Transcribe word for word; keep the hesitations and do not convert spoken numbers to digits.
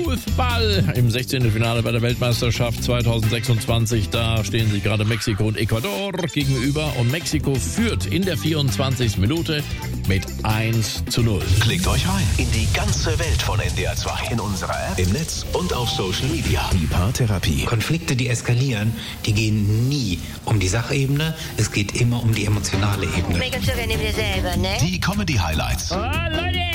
Fußball im sechzehnten Finale bei der Weltmeisterschaft zweitausendsechsundzwanzig. Da stehen sich gerade Mexiko und Ecuador gegenüber und Mexiko führt in der vierundzwanzigsten Minute mit eins zu null. Klickt euch rein in die ganze Welt von N D R zwei. In unserer App, im Netz und auf Social Media. Die Paartherapie. Konflikte, die eskalieren, die gehen nie um die Sachebene. Es geht immer um die emotionale Ebene. Make up so neben dir selber, ne? Die Comedy-Highlights. Oh, Leute,